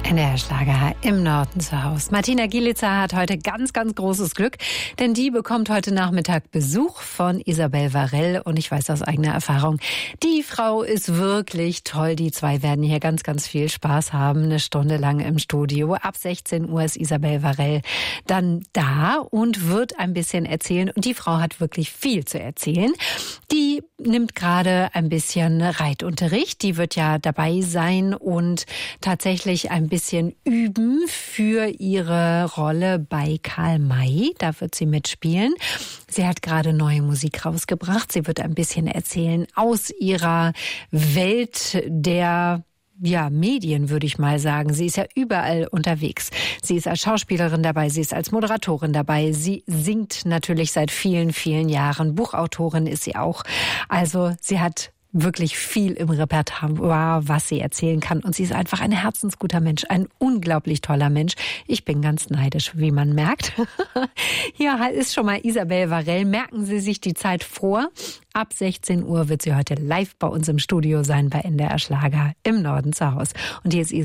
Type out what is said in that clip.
NDR Schlager im Norden zu Hause. Martina Gielitzer hat heute ganz, ganz großes Glück, denn die bekommt heute Nachmittag Besuch von Isabel Varell und ich weiß aus eigener Erfahrung, die Frau ist wirklich toll. Die zwei werden hier ganz, ganz viel Spaß haben, eine Stunde lang im Studio. Ab 16 Uhr ist Isabel Varell dann da und wird ein bisschen erzählen und die Frau hat wirklich viel zu erzählen. Die nimmt gerade ein bisschen Reitunterricht, die wird ja dabei sein und tatsächlich ein bisschen üben für ihre Rolle bei Karl May. Da wird sie mitspielen. Sie hat gerade neue Musik rausgebracht. Sie wird ein bisschen erzählen aus ihrer Welt der Medien, würde ich mal sagen. Sie ist ja überall unterwegs. Sie ist als Schauspielerin dabei, sie ist als Moderatorin dabei. Sie singt natürlich seit vielen, vielen Jahren. Buchautorin ist sie auch. Also sie hat wirklich viel im Repertoire, was sie erzählen kann. Und sie ist einfach ein herzensguter Mensch, ein unglaublich toller Mensch. Ich bin ganz neidisch, wie man merkt. Hier ist schon mal Isabel Varell. Merken Sie sich die Zeit vor. Ab 16 Uhr wird sie heute live bei uns im Studio sein, bei NDR Schlager im Norden zu Hause. Und hier ist